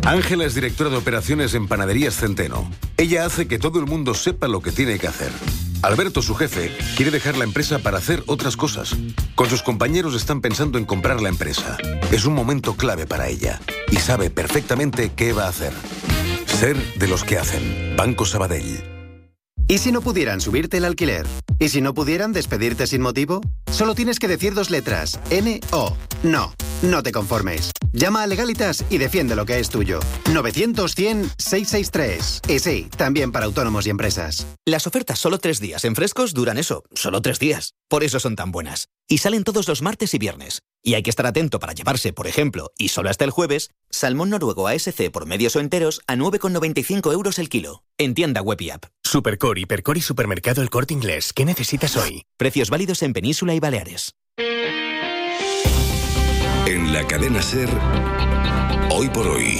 Ángela es directora de operaciones en Panaderías Centeno. Ella hace que todo el mundo sepa lo que tiene que hacer. Alberto, su jefe, quiere dejar la empresa para hacer otras cosas. Con sus compañeros están pensando en comprar la empresa. Es un momento clave para ella y sabe perfectamente qué va a hacer. Ser de los que hacen. Banco Sabadell. ¿Y si no pudieran subirte el alquiler? ¿Y si no pudieran despedirte sin motivo? Solo tienes que decir 2 letras. N-O. No. No te conformes. Llama a Legalitas y defiende lo que es tuyo. 900-100-663. Y sí, también para autónomos y empresas. Las ofertas solo 3 días en Frescos duran eso, solo 3 días. Por eso son tan buenas. Y salen todos los martes y viernes. Y hay que estar atento para llevarse, por ejemplo, y solo hasta el jueves, salmón noruego ASC por medios o enteros a 9,95 € el kilo. En tienda web y app. Supercore, Hipercore y Supermercado El Corte Inglés. ¿Qué necesitas hoy? Precios válidos en Península y Baleares. En la cadena SER, Hoy por Hoy.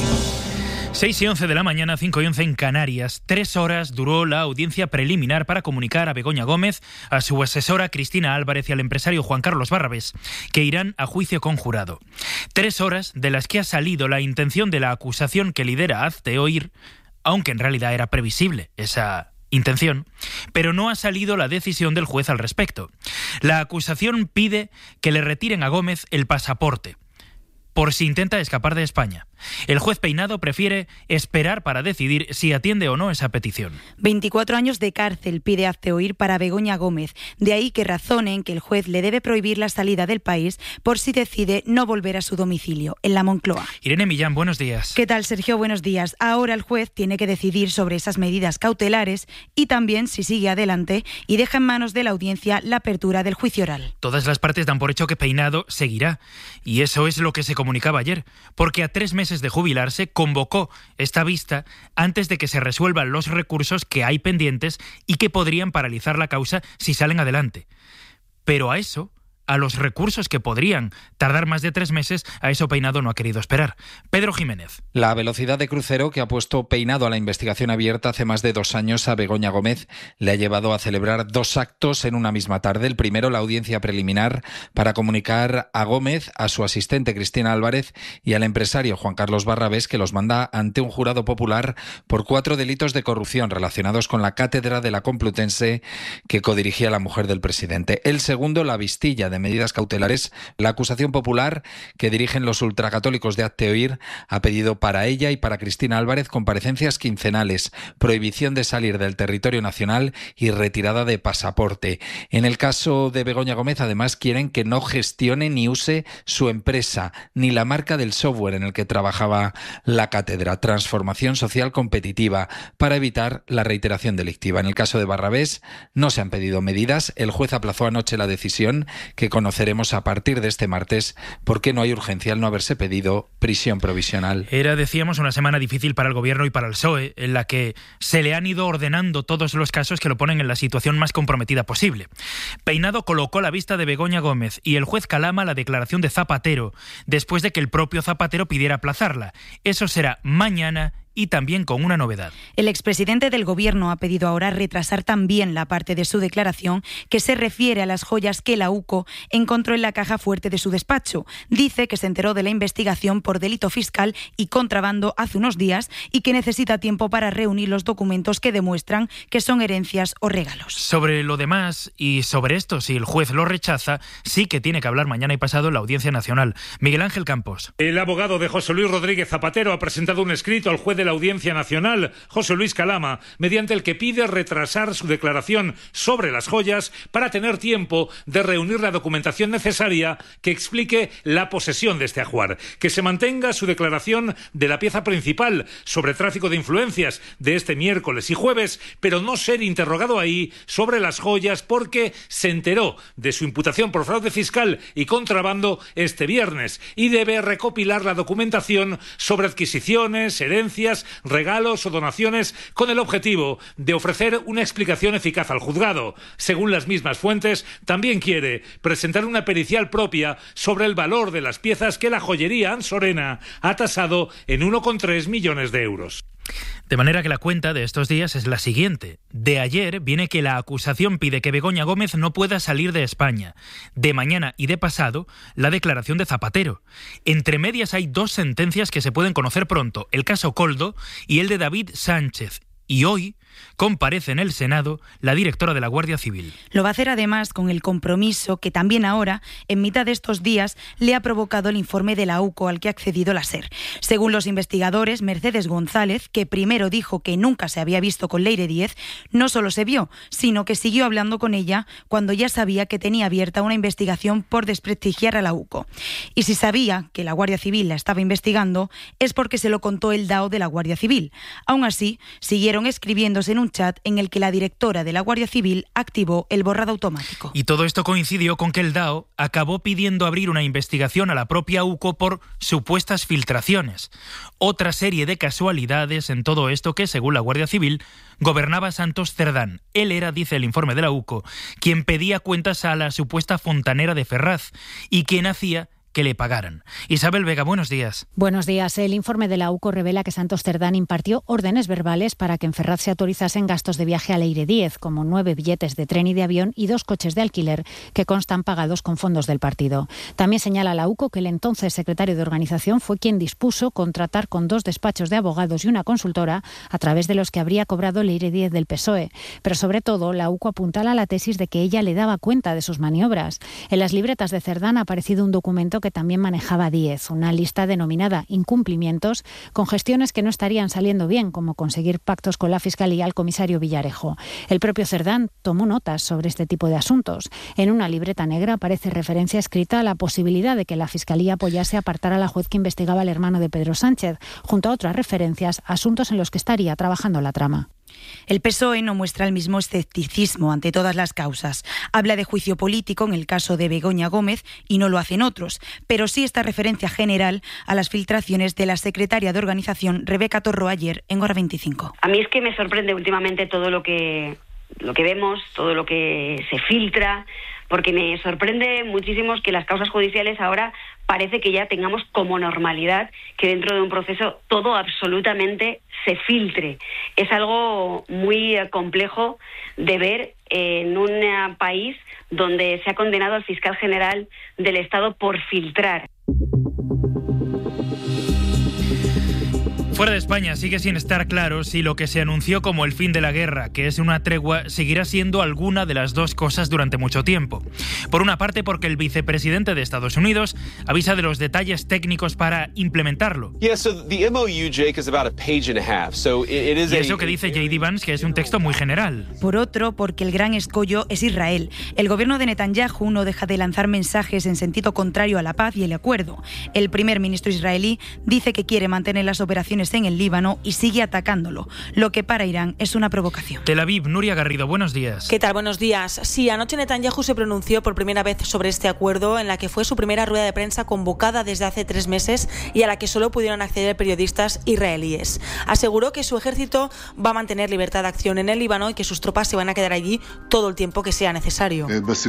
6:11 de la mañana, 5:11 en Canarias. 3 horas duró la audiencia preliminar para comunicar a Begoña Gómez, a su asesora Cristina Álvarez y al empresario Juan Carlos Barrabés, que irán a juicio con jurado. 3 horas de las que ha salido la intención de la acusación que lidera Hazte Oír, aunque en realidad era previsible esa intención, pero no ha salido la decisión del juez al respecto. La acusación pide que le retiren a Gómez el pasaporte por si intenta escapar de España. El juez Peinado prefiere esperar para decidir si atiende o no esa petición. 24 años de cárcel pide Hazte Oír para Begoña Gómez. De ahí que razonen que el juez le debe prohibir la salida del país por si decide no volver a su domicilio, en la Moncloa. Irene Millán, buenos días. ¿Qué tal, Sergio? Buenos días. Ahora el juez tiene que decidir sobre esas medidas cautelares y también si sigue adelante y deja en manos de la audiencia la apertura del juicio oral. Todas las partes dan por hecho que Peinado seguirá, y eso es lo que se comunicaba ayer, porque a 3 meses de jubilarse convocó esta vista antes de que se resuelvan los recursos que hay pendientes y que podrían paralizar la causa si salen adelante. Pero a los recursos que podrían tardar más de 3 meses, a eso Peinado no ha querido esperar. Pedro Jiménez. La velocidad de crucero que ha puesto Peinado a la investigación abierta hace más de 2 años a Begoña Gómez le ha llevado a celebrar 2 actos en una misma tarde. El primero, la audiencia preliminar para comunicar a Gómez, a su asistente Cristina Álvarez y al empresario Juan Carlos Barrabés, que los manda ante un jurado popular por 4 delitos de corrupción relacionados con la cátedra de la Complutense que codirigía la mujer del presidente. El segundo, la vistilla de medidas cautelares. La acusación popular que dirigen los ultracatólicos de Hazte Oír ha pedido para ella y para Cristina Álvarez comparecencias quincenales, prohibición de salir del territorio nacional y retirada de pasaporte. En el caso de Begoña Gómez, además, quieren que no gestione ni use su empresa, ni la marca del software en el que trabajaba la cátedra. Transformación social competitiva, para evitar la reiteración delictiva. En el caso de Barrabés no se han pedido medidas. El juez aplazó anoche la decisión que conoceremos a partir de este martes porque no hay urgencia al no haberse pedido prisión provisional. Era, decíamos, una semana difícil para el Gobierno y para el PSOE, en la que se le han ido ordenando todos los casos que lo ponen en la situación más comprometida posible. Peinado colocó la vista de Begoña Gómez y el juez Calama la declaración de Zapatero, después de que el propio Zapatero pidiera aplazarla. Eso será mañana y también con una novedad. El expresidente del Gobierno ha pedido ahora retrasar también la parte de su declaración que se refiere a las joyas que la UCO encontró en la caja fuerte de su despacho. Dice que se enteró de la investigación por delito fiscal y contrabando hace unos días y que necesita tiempo para reunir los documentos que demuestran que son herencias o regalos. Sobre lo demás y sobre esto, si el juez lo rechaza, sí que tiene que hablar mañana y pasado en la Audiencia Nacional. Miguel Ángel Campos. El abogado de José Luis Rodríguez Zapatero ha presentado un escrito al juez de la Audiencia Nacional, José Luis Calama, mediante el que pide retrasar su declaración sobre las joyas para tener tiempo de reunir la documentación necesaria que explique la posesión de este ajuar, que se mantenga su declaración de la pieza principal sobre tráfico de influencias de este miércoles y jueves, pero no ser interrogado ahí sobre las joyas porque se enteró de su imputación por fraude fiscal y contrabando este viernes y debe recopilar la documentación sobre adquisiciones, herencias, regalos o donaciones con el objetivo de ofrecer una explicación eficaz al juzgado. Según las mismas fuentes, también quiere presentar una pericial propia sobre el valor de las piezas que la joyería Ansorena ha tasado en 1,3 millones de euros. De manera que la cuenta de estos días es la siguiente. De ayer viene que la acusación pide que Begoña Gómez no pueda salir de España. De mañana y de pasado, la declaración de Zapatero. Entre medias hay 2 sentencias que se pueden conocer pronto, el caso Koldo y el de David Sánchez. Y hoy comparece en el Senado la directora de la Guardia Civil. Lo va a hacer además con el compromiso que también ahora, en mitad de estos días, le ha provocado el informe de la UCO al que ha accedido la SER. Según los investigadores, Mercedes González, que primero dijo que nunca se había visto con Leire Díez, no solo se vio, sino que siguió hablando con ella cuando ya sabía que tenía abierta una investigación por desprestigiar a la UCO. Y si sabía que la Guardia Civil la estaba investigando, es porque se lo contó el DAO de la Guardia Civil. Aún así, siguieron escribiéndose en un chat en el que la directora de la Guardia Civil activó el borrado automático. Y todo esto coincidió con que el DAO acabó pidiendo abrir una investigación a la propia UCO por supuestas filtraciones. Otra serie de casualidades en todo esto que, según la Guardia Civil, gobernaba Santos Cerdán. Él era, dice el informe de la UCO, quien pedía cuentas a la supuesta fontanera de Ferraz y quien hacía que le pagaran. Isabel Vega, buenos días. Buenos días. El informe de la UCO revela que Santos Cerdán impartió órdenes verbales para que en Ferraz se autorizasen gastos de viaje a Leire Díez, como 9 billetes de tren y de avión y 2 coches de alquiler que constan pagados con fondos del partido. También señala la UCO que el entonces secretario de organización fue quien dispuso contratar con 2 despachos de abogados y una consultora a través de los que habría cobrado Leire Díez del PSOE. Pero sobre todo, la UCO apuntala la tesis de que ella le daba cuenta de sus maniobras. En las libretas de Cerdán ha aparecido un documento que también manejaba Díez, una lista denominada incumplimientos, con gestiones que no estarían saliendo bien, como conseguir pactos con la Fiscalía al comisario Villarejo. El propio Cerdán tomó notas sobre este tipo de asuntos. En una libreta negra aparece referencia escrita a la posibilidad de que la Fiscalía apoyase a apartar a la juez que investigaba al hermano de Pedro Sánchez, junto a otras referencias a asuntos en los que estaría trabajando la trama. El PSOE no muestra el mismo escepticismo ante todas las causas. Habla de juicio político en el caso de Begoña Gómez y no lo hacen otros, pero sí esta referencia general a las filtraciones de la secretaria de organización Rebeca Torro ayer en Hora 25. A mí es que me sorprende últimamente todo lo que vemos, todo lo que se filtra, porque me sorprende muchísimo que las causas judiciales ahora parece que ya tengamos como normalidad que dentro de un proceso todo absolutamente se filtre. Es algo muy complejo de ver en un país donde se ha condenado al fiscal general del Estado por filtrar. Fuera de España sigue sin estar claro si lo que se anunció como el fin de la guerra, que es una tregua, seguirá siendo alguna de las dos cosas durante mucho tiempo. Por una parte, porque el vicepresidente de Estados Unidos avisa de los detalles técnicos para implementarlo. Y eso que dice J.D. Vance, que es un texto muy general. Por otro, porque el gran escollo es Israel. El gobierno de Netanyahu no deja de lanzar mensajes en sentido contrario a la paz y el acuerdo. El primer ministro israelí dice que quiere mantener las operaciones en el Líbano y sigue atacándolo. Lo que para Irán es una provocación. Tel Aviv, Nuria Garrido, buenos días. ¿Qué tal? Buenos días. Sí, anoche Netanyahu se pronunció por primera vez sobre este acuerdo, en la que fue su primera rueda de prensa convocada desde hace 3 meses y a la que solo pudieron acceder periodistas israelíes. Aseguró que su ejército va a mantener libertad de acción en el Líbano y que sus tropas se van a quedar allí todo el tiempo que sea necesario.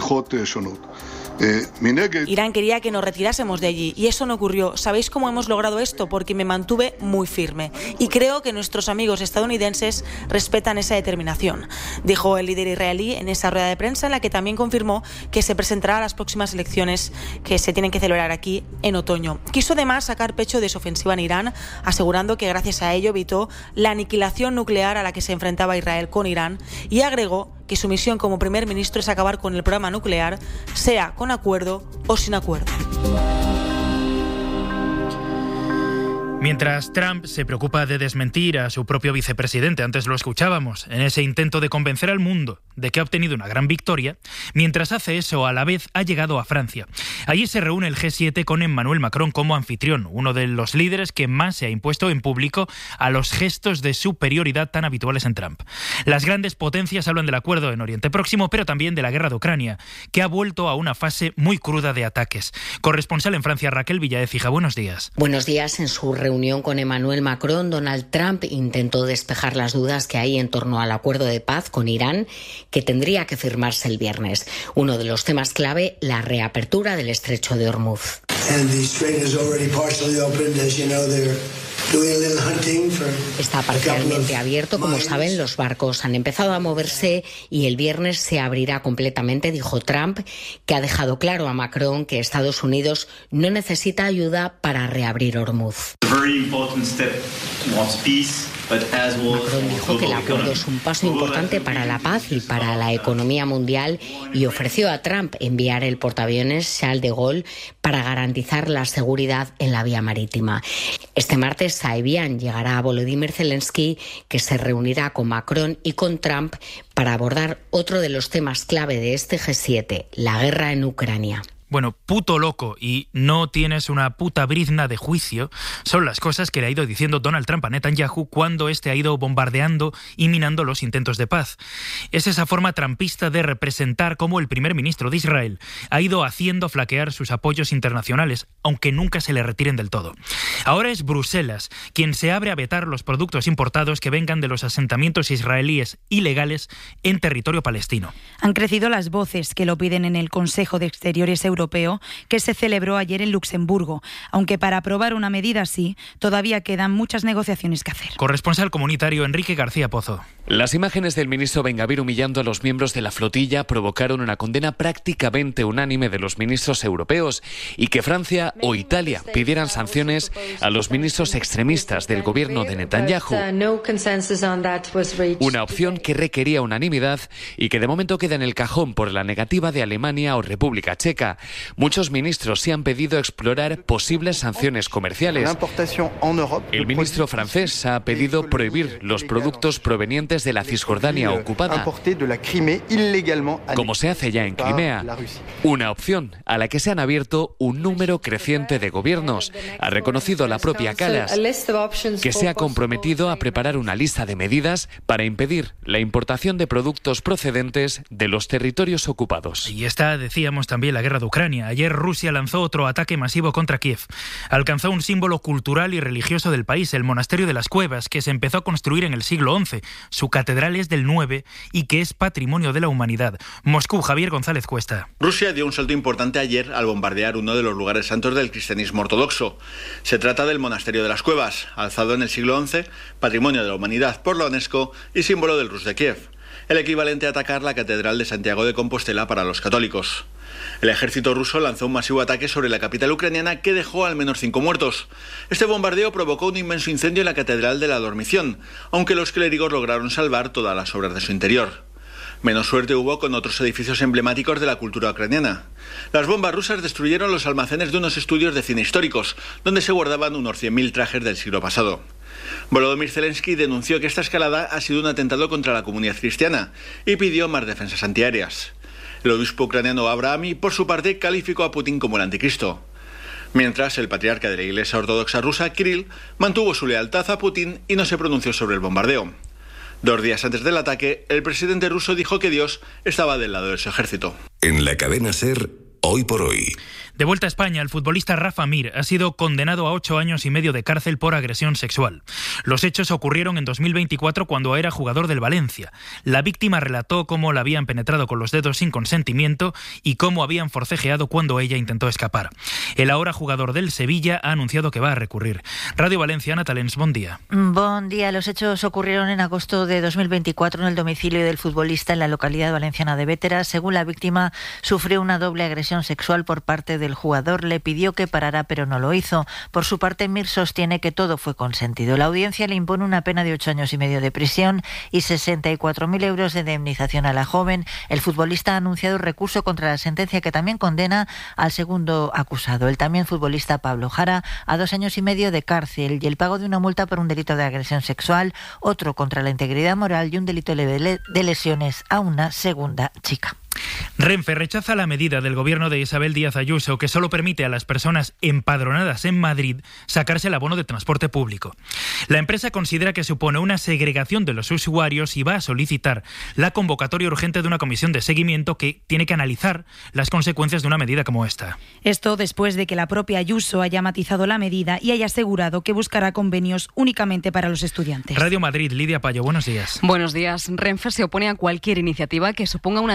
Irán quería que nos retirásemos de allí y eso no ocurrió. ¿Sabéis cómo hemos logrado esto? Porque me mantuve muy firme y creo que nuestros amigos estadounidenses respetan esa determinación, dijo el líder israelí en esa rueda de prensa, en la que también confirmó que se presentará a las próximas elecciones que se tienen que celebrar aquí en otoño. Quiso además sacar pecho de su ofensiva en Irán, asegurando que gracias a ello evitó la aniquilación nuclear a la que se enfrentaba Israel con Irán, y agregó que su misión como primer ministro es acabar con el programa nuclear, sea con acuerdo o sin acuerdo. Mientras Trump se preocupa de desmentir a su propio vicepresidente, antes lo escuchábamos, en ese intento de convencer al mundo de que ha obtenido una gran victoria, mientras hace eso, a la vez ha llegado a Francia. Allí se reúne el G7 con Emmanuel Macron como anfitrión, uno de los líderes que más se ha impuesto en público a los gestos de superioridad tan habituales en Trump. Las grandes potencias hablan del acuerdo en Oriente Próximo, pero también de la guerra de Ucrania, que ha vuelto a una fase muy cruda de ataques. Corresponsal en Francia, Raquel Villaécija, buenos días. Buenos días. En su reunión con Emmanuel Macron, Donald Trump intentó despejar las dudas que hay en torno al acuerdo de paz con Irán, que tendría que firmarse el viernes. Uno de los temas clave, la reapertura del estrecho de Hormuz. Está parcialmente abierto, como saben, los barcos han empezado a moverse y el viernes se abrirá completamente, dijo Trump, que ha dejado claro a Macron que Estados Unidos no necesita ayuda para reabrir Hormuz. Macron dijo que el acuerdo es un paso importante para la paz y para la economía mundial y ofreció a Trump enviar el portaaviones Charles de Gaulle para garantizar la seguridad en la vía marítima. Este martes Saevian llegará a Volodymyr Zelensky, que se reunirá con Macron y con Trump para abordar otro de los temas clave de este G7, la guerra en Ucrania. Bueno, puto loco y no tienes una puta brizna de juicio son las cosas que le ha ido diciendo Donald Trump a Netanyahu cuando este ha ido bombardeando y minando los intentos de paz. Es esa forma trumpista de representar cómo el primer ministro de Israel ha ido haciendo flaquear sus apoyos internacionales, aunque nunca se le retiren del todo. Ahora es Bruselas quien se abre a vetar los productos importados que vengan de los asentamientos israelíes ilegales en territorio palestino. Han crecido las voces que lo piden en el Consejo de Exteriores Europeo que se celebró ayer en Luxemburgo, aunque para aprobar una medida así todavía quedan muchas negociaciones que hacer. Corresponsal comunitario Enrique García Pozo. Las imágenes del ministro Ben-Gvir humillando a los miembros de la flotilla provocaron una condena prácticamente unánime de los ministros europeos y que Francia o Italia pidieran sanciones a los ministros extremistas del gobierno de Netanyahu. Una opción que requería unanimidad y que de momento queda en el cajón por la negativa de Alemania o República Checa. Muchos ministros se han pedido explorar posibles sanciones comerciales. El ministro francés ha pedido prohibir los productos provenientes de la Cisjordania ocupada, como se hace ya en Crimea. Una opción a la que se han abierto un número creciente de gobiernos. Ha reconocido la propia Kallas, que se ha comprometido a preparar una lista de medidas para impedir la importación de productos procedentes de los territorios ocupados. Y esta, decíamos, también la guerra de Ucrania. Ayer Rusia lanzó otro ataque masivo contra Kiev. Alcanzó un símbolo cultural y religioso del país, el Monasterio de las Cuevas, que se empezó a construir en el siglo XI. Su catedral es del IX y que es patrimonio de la humanidad. Moscú, Javier González Cuesta. Rusia dio un salto importante ayer al bombardear uno de los lugares santos del cristianismo ortodoxo. Se trata del Monasterio de las Cuevas, alzado en el siglo XI, patrimonio de la humanidad por la UNESCO y símbolo del Rus de Kiev. El equivalente a atacar la Catedral de Santiago de Compostela para los católicos. El ejército ruso lanzó un masivo ataque sobre la capital ucraniana que dejó al menos 5 muertos. Este bombardeo provocó un inmenso incendio en la Catedral de la Dormición, aunque los clérigos lograron salvar todas las obras de su interior. Menos suerte hubo con otros edificios emblemáticos de la cultura ucraniana. Las bombas rusas destruyeron los almacenes de unos estudios de cine históricos, donde se guardaban unos 100.000 trajes del siglo pasado. Volodymyr Zelensky denunció que esta escalada ha sido un atentado contra la comunidad cristiana y pidió más defensas antiaéreas. El obispo ucraniano Abrahami, por su parte, calificó a Putin como el anticristo. Mientras, el patriarca de la Iglesia Ortodoxa rusa, Kirill, mantuvo su lealtad a Putin y no se pronunció sobre el bombardeo. 2 días antes del ataque, el presidente ruso dijo que Dios estaba del lado de su ejército. En la cadena SER, Hoy por Hoy. De vuelta a España, el futbolista Rafa Mir ha sido condenado a 8 años y medio de cárcel por agresión sexual. Los hechos ocurrieron en 2024 cuando era jugador del Valencia. La víctima relató cómo la habían penetrado con los dedos sin consentimiento y cómo habían forcejeado cuando ella intentó escapar. El ahora jugador del Sevilla ha anunciado que va a recurrir. Radio Valencia, Ana Talens, buen día. Buen día. Los hechos ocurrieron en agosto de 2024 en el domicilio del futbolista en la localidad valenciana de Bétera. Según la víctima, sufrió una doble agresión sexual por parte del jugador, le pidió que parara pero no lo hizo. Por su parte, Mir sostiene que todo fue consentido. La audiencia le impone una pena de 8 años y medio de prisión y 64.000 euros de indemnización a la joven. El futbolista ha anunciado recurso contra la sentencia que también condena al segundo acusado, el también futbolista Pablo Jara, a 2 años y medio de cárcel y el pago de una multa por un delito de agresión sexual, otro contra la integridad moral y un delito leve de lesiones a una segunda chica. Renfe rechaza la medida del gobierno de Isabel Díaz Ayuso que solo permite a las personas empadronadas en Madrid sacarse el abono de transporte público. La empresa considera que supone una segregación de los usuarios y va a solicitar la convocatoria urgente de una comisión de seguimiento que tiene que analizar las consecuencias de una medida como esta. Esto después de que la propia Ayuso haya matizado la medida y haya asegurado que buscará convenios únicamente para los estudiantes. Radio Madrid, Lidia Payo, buenos días. Buenos días. Renfe se opone a cualquier iniciativa que suponga una diferencia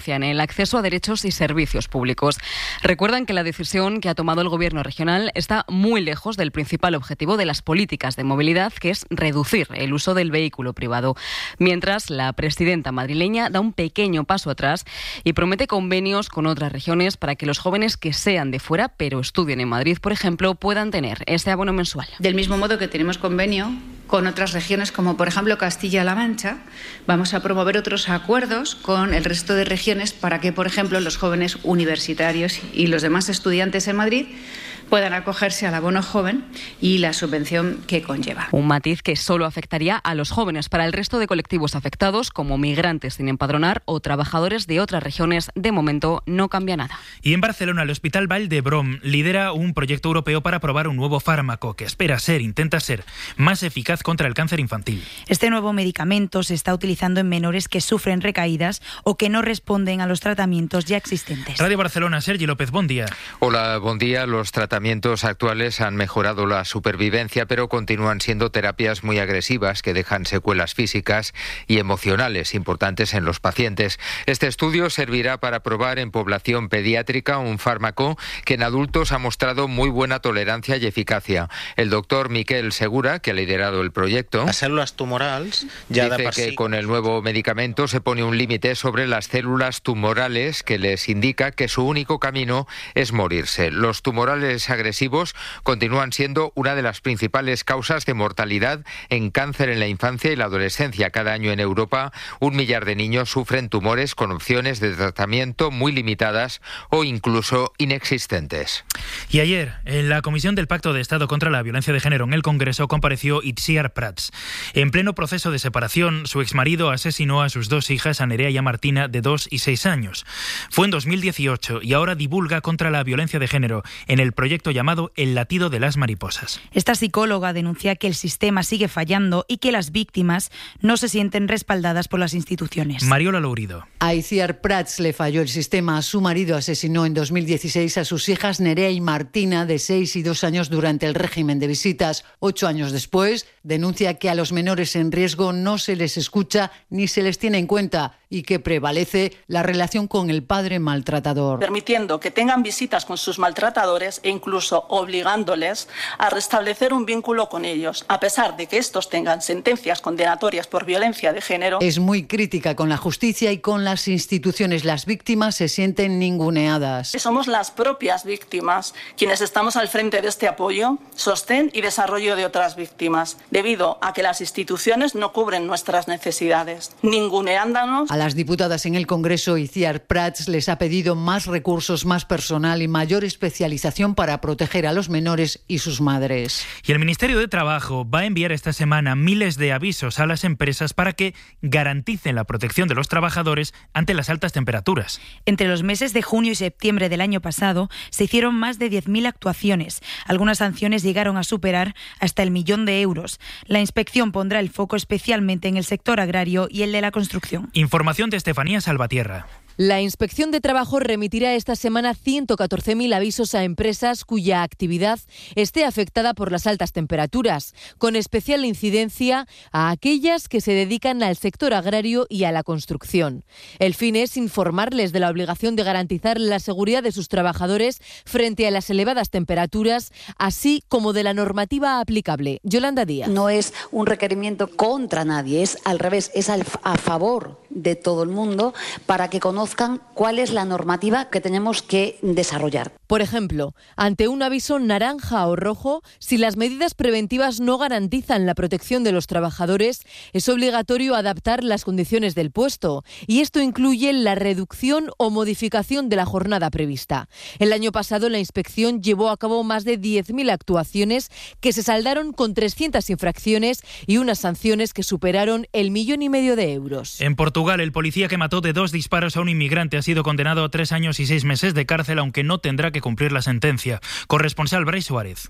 denuncian el acceso a derechos y servicios públicos. Recuerdan que la decisión que ha tomado el Gobierno regional está muy lejos del principal objetivo de las políticas de movilidad, que es reducir el uso del vehículo privado. Mientras, la presidenta madrileña da un pequeño paso atrás y promete convenios con otras regiones para que los jóvenes que sean de fuera, pero estudien en Madrid, por ejemplo, puedan tener este abono mensual. Del mismo modo que tenemos convenio con otras regiones, como por ejemplo Castilla-La Mancha, vamos a promover otros acuerdos con el resto de regiones para que, por ejemplo, los jóvenes universitarios y los demás estudiantes en Madrid puedan acogerse al abono joven y la subvención que conlleva. Un matiz que solo afectaría a los jóvenes. Para el resto de colectivos afectados, como migrantes sin empadronar o trabajadores de otras regiones, de momento no cambia nada. Y en Barcelona, el Hospital Vall d'Hebron lidera un proyecto europeo para probar un nuevo fármaco que intenta ser más eficaz contra el cáncer infantil. Este nuevo medicamento se está utilizando en menores que sufren recaídas o que no responden a los tratamientos ya existentes. Radio Barcelona, Sergi López, buen día. Hola, buen día. Los tratamientos actuales han mejorado la supervivencia, pero continúan siendo terapias muy agresivas que dejan secuelas físicas y emocionales importantes en los pacientes. Este estudio servirá para probar en población pediátrica un fármaco que en adultos ha mostrado muy buena tolerancia y eficacia. El doctor Miquel Segura, que ha liderado el proyecto, las células tumorales dice que con el nuevo medicamento se pone un límite sobre las células tumorales que les indica que su único camino es morirse. Los tumorales agresivos continúan siendo una de las principales causas de mortalidad en cáncer en la infancia y la adolescencia. Cada año en Europa, 1 millar de niños sufren tumores con opciones de tratamiento muy limitadas o incluso inexistentes. Y ayer, en la Comisión del Pacto de Estado contra la Violencia de Género en el Congreso, compareció Itziar Prats. En pleno proceso de separación, su exmarido asesinó a sus 2 hijas, a Nerea y a Martina, de 2 y 6 años. Fue en 2018 y ahora divulga contra la violencia de género en el proyecto llamado El latido de las mariposas. Esta psicóloga denuncia que el sistema sigue fallando y que las víctimas no se sienten respaldadas por las instituciones. Mariola Lourido. A Itziar Prats le falló el sistema. Su marido asesinó en 2016 a sus hijas Nerea y Martina, de 6 y 2 años, durante el régimen de visitas. 8 años después, denuncia que a los menores en riesgo no se les escucha ni se les tiene en cuenta y que prevalece la relación con el padre maltratador. Permitiendo que tengan visitas con sus maltratadores e incluso obligándoles a restablecer un vínculo con ellos, a pesar de que estos tengan sentencias condenatorias por violencia de género. Es muy crítica con la justicia y con las instituciones. Las víctimas se sienten ninguneadas. Somos las propias víctimas quienes estamos al frente de este apoyo, sostén y desarrollo de otras víctimas, debido a que las instituciones no cubren nuestras necesidades, ninguneándonos. A las diputadas en el Congreso, Itziar Prats les ha pedido más recursos, más personal y mayor especialización para proteger a los menores y sus madres. Y el Ministerio de Trabajo va a enviar esta semana miles de avisos a las empresas para que garanticen la protección de los trabajadores ante las altas temperaturas. Entre los meses de junio y septiembre del año pasado se hicieron más de 10.000 actuaciones. Algunas sanciones llegaron a superar hasta el 1.000.000 de euros. La inspección pondrá el foco especialmente en el sector agrario y el de la construcción. Información de Estefanía Salvatierra. La Inspección de Trabajo remitirá esta semana 114.000 avisos a empresas cuya actividad esté afectada por las altas temperaturas, con especial incidencia a aquellas que se dedican al sector agrario y a la construcción. El fin es informarles de la obligación de garantizar la seguridad de sus trabajadores frente a las elevadas temperaturas, así como de la normativa aplicable. Yolanda Díaz. No es un requerimiento contra nadie, es al revés, es a favor de todo el mundo para que conozcan cuál es la normativa que tenemos que desarrollar. Por ejemplo, ante un aviso naranja o rojo, si las medidas preventivas no garantizan la protección de los trabajadores, es obligatorio adaptar las condiciones del puesto, y esto incluye la reducción o modificación de la jornada prevista. El año pasado la inspección llevó a cabo más de 10.000 actuaciones que se saldaron con 300 infracciones y unas sanciones que superaron el 1,5 millones de euros. En Portugal, el policía que mató de 2 disparos a un inmigrante ha sido condenado a 3 años y 6 meses de cárcel, aunque no tendrá que cumplir la sentencia. Corresponsal Brais Suárez.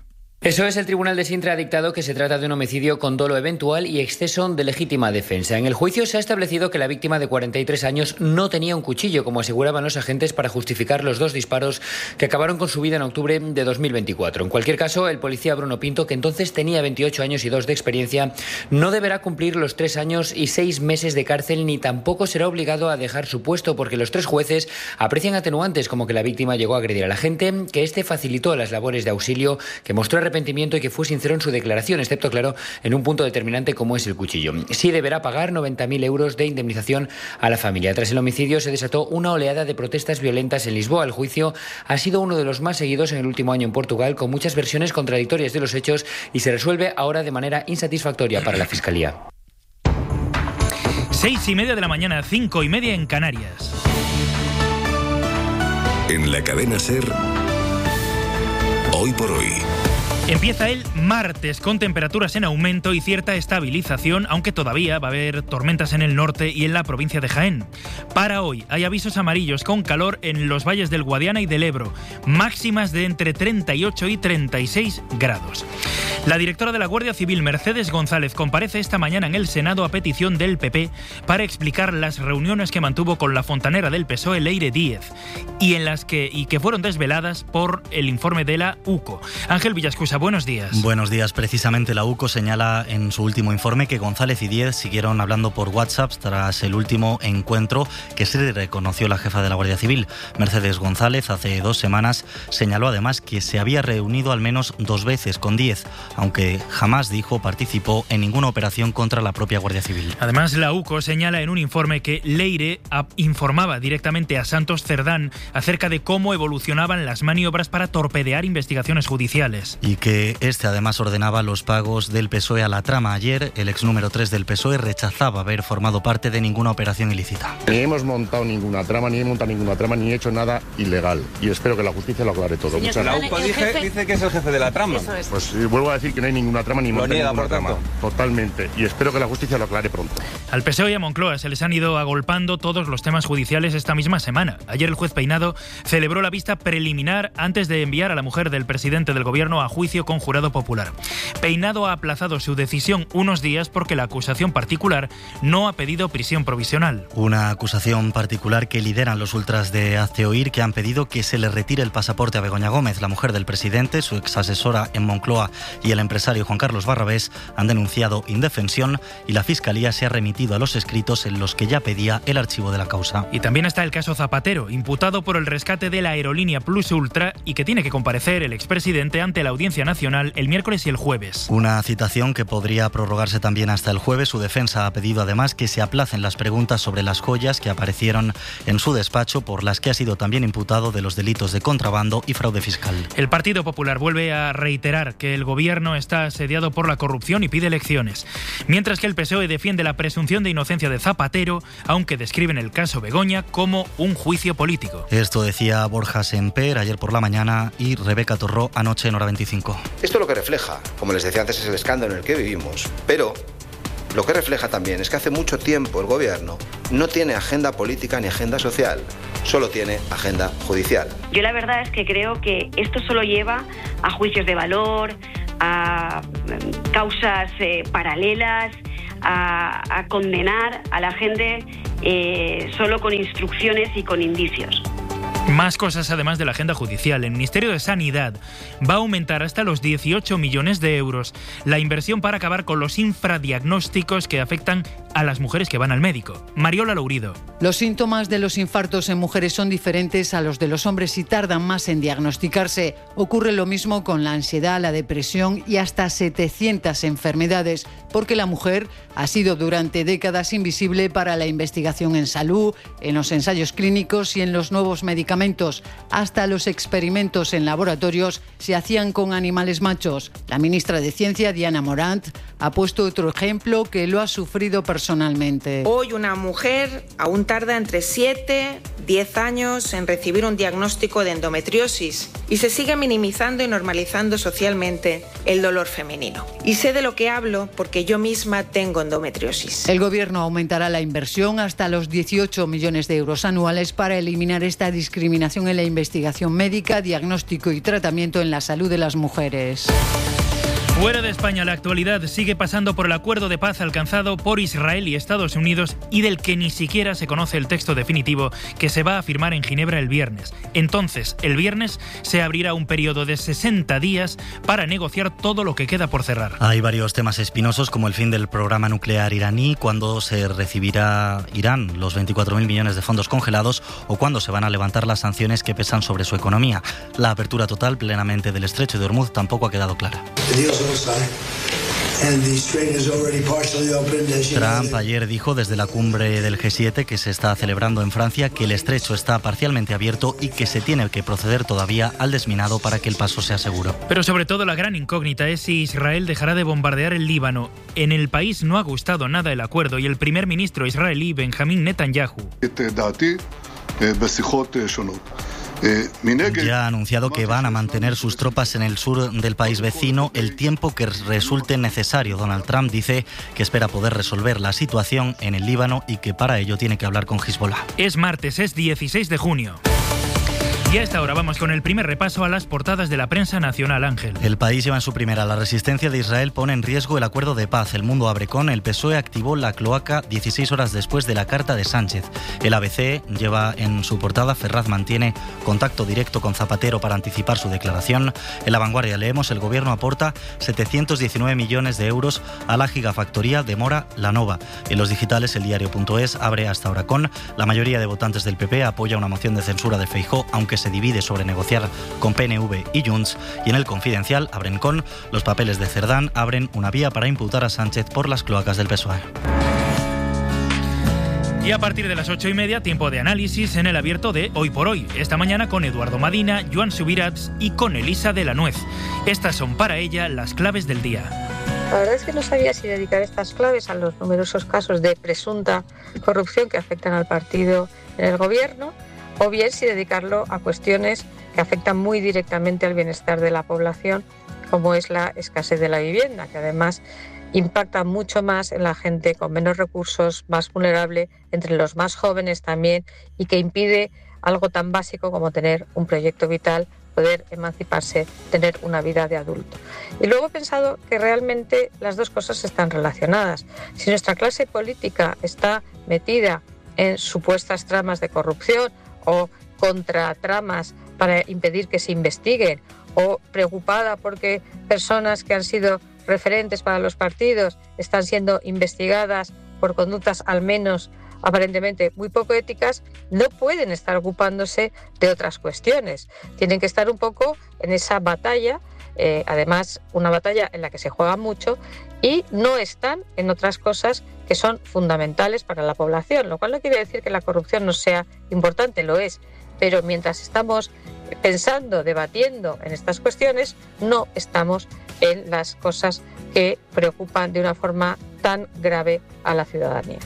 Eso es, el Tribunal de Sintra ha dictado que se trata de un homicidio con dolo eventual y exceso de legítima defensa. En el juicio se ha establecido que la víctima de 43 años no tenía un cuchillo, como aseguraban los agentes, para justificar los 2 disparos que acabaron con su vida en octubre de 2024. En cualquier caso, el policía Bruno Pinto, que entonces tenía 28 años y 2 de experiencia, no deberá cumplir los 3 años y 6 meses de cárcel, ni tampoco será obligado a dejar su puesto, porque los 3 jueces aprecian atenuantes como que la víctima llegó a agredir a la gente, que este facilitó las labores de auxilio, que mostró arrepentimiento y que fue sincero en su declaración, excepto, claro, en un punto determinante como es el cuchillo. Sí deberá pagar 90.000 euros de indemnización a la familia. Tras el homicidio se desató una oleada de protestas violentas en Lisboa. El juicio ha sido uno de los más seguidos en el último año en Portugal, con muchas versiones contradictorias de los hechos, y se resuelve ahora de manera insatisfactoria para la Fiscalía. 6:30 de la mañana, 5:30 en Canarias. En la cadena SER, Hoy por Hoy. Empieza el martes con temperaturas en aumento y cierta estabilización, aunque todavía va a haber tormentas en el norte y en la provincia de Jaén. Para hoy hay avisos amarillos con calor en los valles del Guadiana y del Ebro, máximas de entre 38 y 36 grados. La directora de la Guardia Civil, Mercedes González, comparece esta mañana en el Senado a petición del PP para explicar las reuniones que mantuvo con la fontanera del PSOE, Leire Díez, y que fueron desveladas por el informe de la UCO. Ángel Villascusa, buenos días. Buenos días. Precisamente la UCO señala en su último informe que González y Díez siguieron hablando por WhatsApp tras el último encuentro que se reconoció la jefa de la Guardia Civil. Mercedes González hace 2 semanas señaló además que se había reunido al menos 2 veces con Díez, aunque jamás, dijo, participó en ninguna operación contra la propia Guardia Civil. Además, la UCO señala en un informe que Leire informaba directamente a Santos Cerdán acerca de cómo evolucionaban las maniobras para torpedear investigaciones judiciales. Y que este además ordenaba los pagos del PSOE a la trama. Ayer, el ex número 3 del PSOE rechazaba haber formado parte de ninguna operación ilícita. Ni hemos montado ninguna trama, ni he hecho nada ilegal. Y espero que la justicia lo aclare todo. La UCO dice que es el jefe de la trama. Pues vuelvo a decir que no hay ninguna trama ni montada ninguna trama. Totalmente. Y espero que la justicia lo aclare pronto. Al PSOE y a Moncloa se les han ido agolpando todos los temas judiciales esta misma semana. Ayer el juez Peinado celebró la vista preliminar antes de enviar a la mujer del presidente del gobierno a juicio con jurado popular. Peinado ha aplazado su decisión unos días porque la acusación particular no ha pedido prisión provisional. Una acusación particular que lideran los ultras de Hazte Oír, que han pedido que se le retire el pasaporte a Begoña Gómez. La mujer del presidente, su exasesora en Moncloa y el empresario Juan Carlos Barrabés han denunciado indefensión y la Fiscalía se ha remitido a los escritos en los que ya pedía el archivo de la causa. Y también está el caso Zapatero, imputado por el rescate de la aerolínea Plus Ultra y que tiene que comparecer el expresidente ante la Audiencia Nacional el miércoles y el jueves. Una citación que podría prorrogarse también hasta el jueves. Su defensa ha pedido además que se aplacen las preguntas sobre las joyas que aparecieron en su despacho, por las que ha sido también imputado de los delitos de contrabando y fraude fiscal. El Partido Popular vuelve a reiterar que el gobierno está asediado por la corrupción y pide elecciones, mientras que el PSOE defiende la presunción de inocencia de Zapatero, aunque describen el caso Begoña como un juicio político. Esto decía Borja Semper ayer por la mañana y Rebeca Torró anoche en Hora 25. Esto lo que refleja, como les decía antes, es el escándalo en el que vivimos, pero lo que refleja también es que hace mucho tiempo el gobierno no tiene agenda política ni agenda social, solo tiene agenda judicial. Yo la verdad es que creo que esto solo lleva a juicios de valor, a causas paralelas, a condenar a la gente solo con instrucciones y con indicios. Más cosas además de la agenda judicial. El Ministerio de Sanidad va a aumentar hasta los 18 millones de euros la inversión para acabar con los infradiagnósticos que afectan a las mujeres que van al médico. Mariola Lourido. Los síntomas de los infartos en mujeres son diferentes a los de los hombres y tardan más en diagnosticarse. Ocurre lo mismo con la ansiedad, la depresión y hasta 700 enfermedades, porque la mujer ha sido durante décadas invisible para la investigación en salud, en los ensayos clínicos y en los nuevos medicamentos. Hasta los experimentos en laboratorios se hacían con animales machos. La ministra de Ciencia, Diana Morant, ha puesto otro ejemplo que lo ha sufrido personalmente. Hoy una mujer aún tarda entre 7 y 10 años en recibir un diagnóstico de endometriosis y se sigue minimizando y normalizando socialmente el dolor femenino. Y sé de lo que hablo porque yo misma tengo endometriosis. El gobierno aumentará la inversión hasta los 18 millones de euros anuales para eliminar esta discriminación en la investigación médica, diagnóstico y tratamiento en la salud de las mujeres. Fuera de España, la actualidad sigue pasando por el acuerdo de paz alcanzado por Israel y Estados Unidos y del que ni siquiera se conoce el texto definitivo que se va a firmar en Ginebra el viernes. Entonces, el viernes se abrirá un periodo de 60 días para negociar todo lo que queda por cerrar. Hay varios temas espinosos, como el fin del programa nuclear iraní, cuándo se recibirá Irán los 24.000 millones de fondos congelados o cuándo se van a levantar las sanciones que pesan sobre su economía. La apertura total plenamente del estrecho de Hormuz tampoco ha quedado clara. Trump ayer dijo desde la cumbre del G7 que se está celebrando en Francia que el estrecho está parcialmente abierto y que se tiene que proceder todavía al desminado para que el paso sea seguro. Pero sobre todo la gran incógnita es si Israel dejará de bombardear el Líbano. En el país no ha gustado nada el acuerdo y el primer ministro israelí Benjamín Netanyahu ya ha anunciado que van a mantener sus tropas en el sur del país vecino el tiempo que resulte necesario. Donald Trump dice que espera poder resolver la situación en el Líbano y que para ello tiene que hablar con Hezbollah. Es martes, es 16 de junio. Y a esta hora vamos con el primer repaso a las portadas de la prensa nacional, Ángel. El País lleva en su primera: la resistencia de Israel pone en riesgo el acuerdo de paz. El Mundo abre con: el PSOE activó la cloaca 16 horas después de la carta de Sánchez. El ABC lleva en su portada: Ferraz mantiene contacto directo con Zapatero para anticipar su declaración. En La Vanguardia leemos: el gobierno aporta 719 millones de euros a la gigafactoría de Mora La Nova. En los digitales, el diario.es abre hasta ahora con: la mayoría de votantes del PP apoya una moción de censura de Feijóo, aunque se divide sobre negociar con PNV y Junts. Y en El Confidencial abren con: los papeles de Cerdán abren una vía para imputar a Sánchez por las cloacas del PSOE. Y a partir de las 8:30, tiempo de análisis en el abierto de Hoy por Hoy. Esta mañana con Eduardo Madina, Joan Subirats y con Elisa de la Nuez. Estas son para ella las claves del día. La verdad es que no sabía si dedicar estas claves a los numerosos casos de presunta corrupción que afectan al partido en el gobierno, o bien si dedicarlo a cuestiones que afectan muy directamente al bienestar de la población, como es la escasez de la vivienda, que además impacta mucho más en la gente con menos recursos, más vulnerable, entre los más jóvenes también, y que impide algo tan básico como tener un proyecto vital, poder emanciparse, tener una vida de adulto. Y luego he pensado que realmente las dos cosas están relacionadas. Si nuestra clase política está metida en supuestas tramas de corrupción o contratramas para impedir que se investiguen, o preocupada porque personas que han sido referentes para los partidos están siendo investigadas por conductas al menos aparentemente muy poco éticas, no pueden estar ocupándose de otras cuestiones. Tienen que estar un poco en esa batalla, además una batalla en la que se juega mucho, y no están en otras cosas que son fundamentales para la población, lo cual no quiere decir que la corrupción no sea importante, lo es, pero mientras estamos pensando, debatiendo en estas cuestiones, no estamos en las cosas que preocupan de una forma tan grave a la ciudadanía.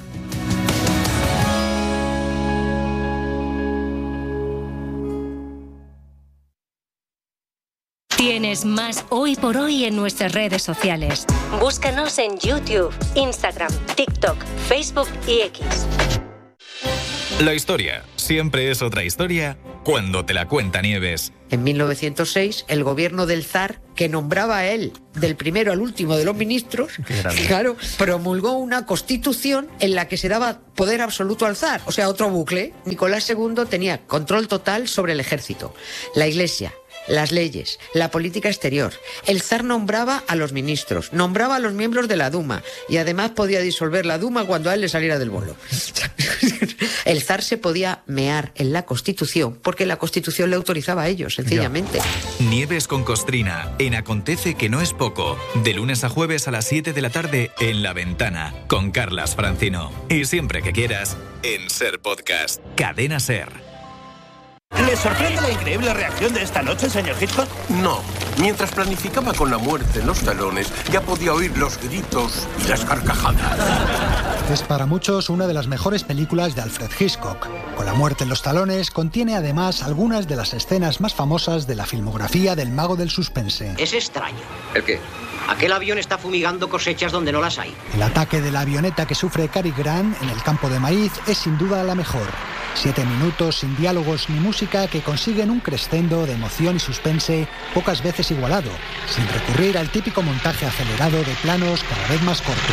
Tienes más Hoy por Hoy en nuestras redes sociales. Búscanos en YouTube, Instagram, TikTok, Facebook y X. La historia siempre es otra historia cuando te la cuenta Nieves. En 1906, el gobierno del zar, que nombraba a él del primero al último de los ministros, claro, promulgó una constitución en la que se daba poder absoluto al zar, o sea, otro bucle. Nicolás II tenía control total sobre el ejército, la iglesia, las leyes, la política exterior. El zar nombraba a los ministros, nombraba a los miembros de la Duma y además podía disolver la Duma cuando a él le saliera del bolo. El zar se podía mear en la Constitución porque la Constitución le autorizaba a ellos, sencillamente. Nieves con Costrina, en Acontece que no es poco, de lunes a jueves a las 7 de la tarde en La Ventana, con Carlas Francino. Y siempre que quieras, en Ser Podcast, Cadena Ser. ¿Le sorprende la increíble reacción de esta noche, señor Hitchcock? No. Mientras planificaba con la muerte en los salones, ya podía oír los gritos y las carcajadas. Es para muchos una de las mejores películas de Alfred Hitchcock. Con la muerte en los talones, contiene además algunas de las escenas más famosas de la filmografía del mago del suspense. Es extraño. ¿El qué? Aquel avión está fumigando cosechas donde no las hay. El ataque de la avioneta que sufre Cary Grant en el campo de maíz es sin duda la mejor. 7 minutos sin diálogos ni música que consiguen un crescendo de emoción y suspense pocas veces igualado, sin recurrir al típico montaje acelerado de planos cada vez más cortos.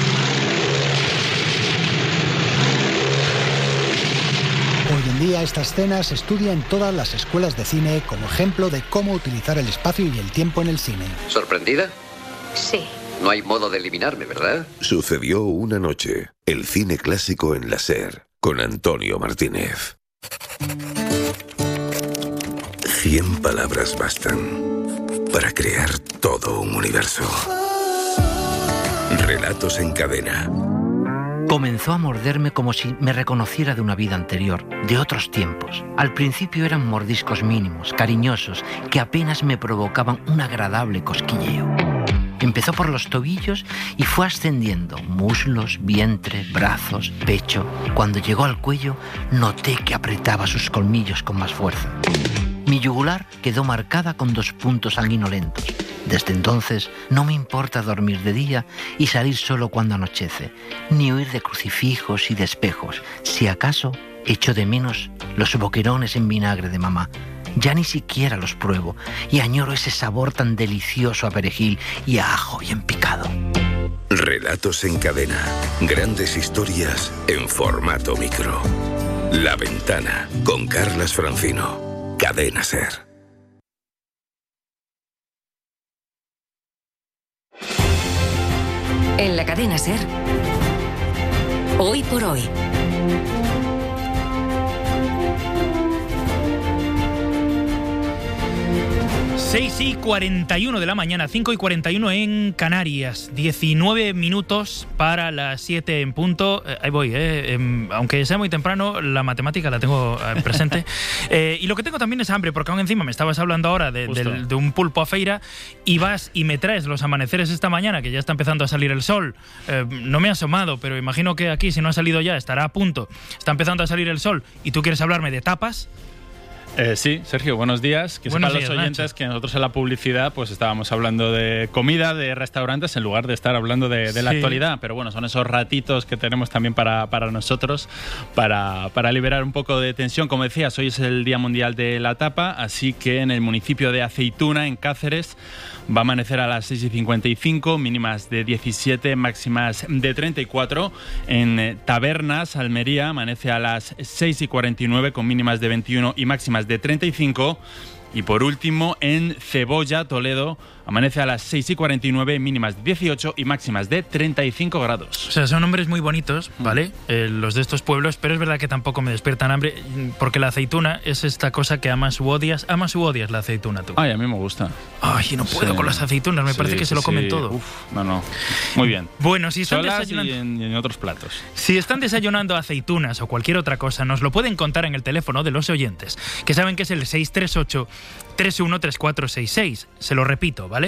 Hoy en día esta escena se estudia en todas las escuelas de cine como ejemplo de cómo utilizar el espacio y el tiempo en el cine. ¿Sorprendida? Sí. No hay modo de eliminarme, ¿verdad? Sucedió una noche. El cine clásico en la SER, con Antonio Martínez. 100 palabras bastan para crear todo un universo. Relatos en cadena. Comenzó a morderme como si me reconociera de una vida anterior, de otros tiempos. Al principio eran mordiscos mínimos, cariñosos, que apenas me provocaban un agradable cosquilleo. Empezó por los tobillos y fue ascendiendo, muslos, vientre, brazos, pecho. Cuando llegó al cuello, noté que apretaba sus colmillos con más fuerza. Mi yugular quedó marcada con 2 puntos sanguinolentos. Desde entonces no me importa dormir de día y salir solo cuando anochece, ni huir de crucifijos y de espejos. Si acaso, echo de menos los boquerones en vinagre de mamá. Ya ni siquiera los pruebo y añoro ese sabor tan delicioso a perejil y a ajo bien picado. Relatos en cadena. Grandes historias en formato micro. La Ventana, con Carlas Francino. Cadena SER. En la cadena SER. Hoy por hoy. 6:41 de la mañana, 5:41 en Canarias, 19 minutos para las 7 en punto. Ahí voy, aunque sea muy temprano, la matemática la tengo presente. Y lo que tengo también es hambre, porque aún encima me estabas hablando ahora de un pulpo a feira y vas y me traes los amaneceres esta mañana, que ya está empezando a salir el sol. No me he asomado, pero imagino que aquí, si no ha salido ya, estará a punto. Está empezando a salir el sol y tú quieres hablarme de tapas. Sí, Sergio, buenos días. Que sepan los oyentes, Nacho, que nosotros en la publicidad pues estábamos hablando de comida, de restaurantes, en lugar de estar hablando de la actualidad. Pero bueno, son esos ratitos que tenemos también para nosotros, para liberar un poco de tensión. Como decías, hoy es el Día Mundial de la Tapa, así que en el municipio de Aceituna, en Cáceres, va a amanecer a las 6:55, mínimas de 17, máximas de 34. En Tabernas, Almería, amanece a las 6:49 con mínimas de 21 y máximas de 35. Y por último, en Cebolla, Toledo, amanece a las 6:49, mínimas de 18 y máximas de 35 grados. O sea, son nombres muy bonitos, ¿vale? Los de estos pueblos, pero es verdad que tampoco me despiertan hambre, porque la aceituna es esta cosa que amas u odias. ¿Amas u odias la aceituna tú? Ay, a mí me gusta. Ay, no puedo con las aceitunas, me parece que se lo comen todo. Uf, no. Muy bien. Bueno, si están desayunando y en otros platos. Si están desayunando aceitunas o cualquier otra cosa, nos lo pueden contar en el teléfono de los oyentes, que saben que es el 638-313466. Se lo repito, ¿vale?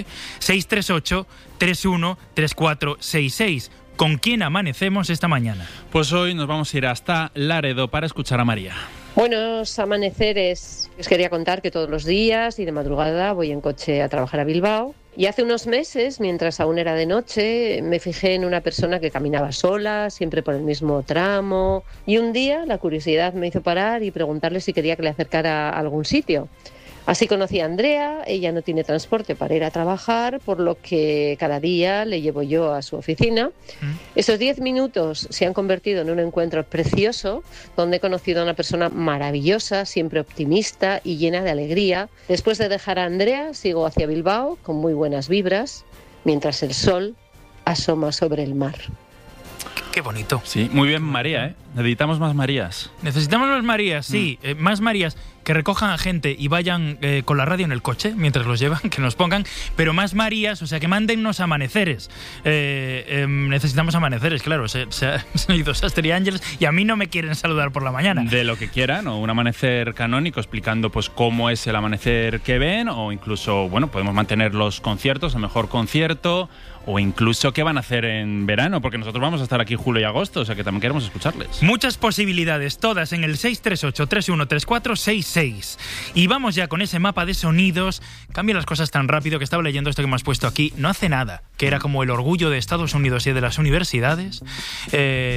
638-313466. ¿Con quién amanecemos esta mañana? Pues hoy nos vamos a ir hasta Laredo para escuchar a María. Buenos amaneceres. Os quería contar que todos los días y de madrugada voy en coche a trabajar a Bilbao. Y hace unos meses, mientras aún era de noche, me fijé en una persona que caminaba sola, siempre por el mismo tramo. Y un día la curiosidad me hizo parar y preguntarle si quería que le acercara a algún sitio. Así conocí a Andrea. Ella no tiene transporte para ir a trabajar, por lo que cada día le llevo yo a su oficina. Esos 10 minutos se han convertido en un encuentro precioso, donde he conocido a una persona maravillosa, siempre optimista y llena de alegría. Después de dejar a Andrea, sigo hacia Bilbao con muy buenas vibras, mientras el sol asoma sobre el mar. Qué bonito. Sí, muy bien, María, ¿eh? Necesitamos más Marías. Necesitamos más Marías, sí. Más Marías que recojan a gente y vayan con la radio en el coche mientras los llevan, que nos pongan, pero más Marías, o sea, que mándennos amaneceres. Necesitamos amaneceres, claro. Se han ido Sastre y Ángeles y a mí no me quieren saludar por la mañana. De lo que quieran, o un amanecer canónico explicando pues cómo es el amanecer que ven, o incluso, bueno, podemos mantener los conciertos, el mejor concierto, o incluso qué van a hacer en verano, porque nosotros vamos a estar aquí julio y agosto, o sea que también queremos escucharles. Muchas posibilidades, todas en el 638-313466. Y vamos ya con ese mapa de sonidos. Cambia las cosas tan rápido que estaba leyendo esto que me has puesto aquí no hace nada, que era como el orgullo de Estados Unidos y de las universidades.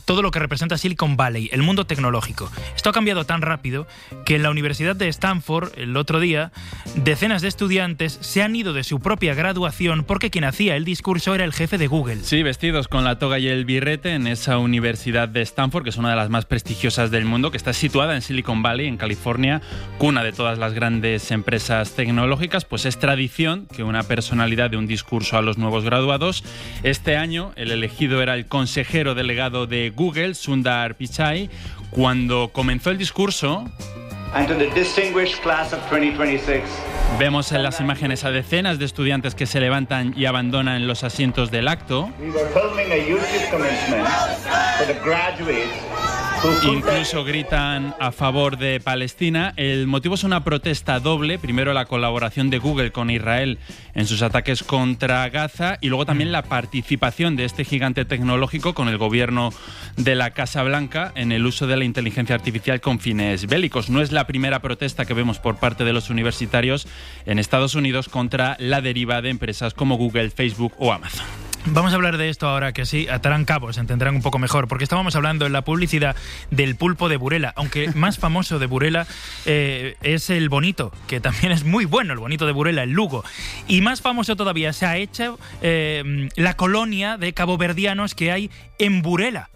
todo lo que representa Silicon Valley, el mundo tecnológico. Esto ha cambiado tan rápido que en la Universidad de Stanford, el otro día, decenas de estudiantes se han ido de su propia graduación porque quien hacía el discurso era el jefe de Google. Sí, vestidos con la toga y el birrete en esa Universidad de Stanford, que es una de las más prestigiosas del mundo, que está situada en Silicon Valley, en California, cuna de todas las grandes empresas tecnológicas. Pues es tradición que una personalidad dé un discurso a los nuevos graduados. Este año el elegido era el consejero delegado de Google, Sundar Pichai. Cuando comenzó el discurso, vemos en las imágenes a decenas de estudiantes que se levantan y abandonan los asientos del acto. Incluso gritan a favor de Palestina. El motivo es una protesta doble. Primero, la colaboración de Google con Israel en sus ataques contra Gaza, y luego también la participación de este gigante tecnológico con el gobierno de la Casa Blanca en el uso de la inteligencia artificial con fines bélicos. No es la primera protesta que vemos por parte de los universitarios en Estados Unidos contra la deriva de empresas como Google, Facebook o Amazon. Vamos a hablar de esto ahora que sí, atarán cabos, entenderán un poco mejor, porque estábamos hablando en la publicidad del pulpo de Burela, aunque más famoso de Burela es el bonito, que también es muy bueno, el bonito de Burela, el Lugo. Y más famoso todavía se ha hecho la colonia de caboverdianos que hay en Burela.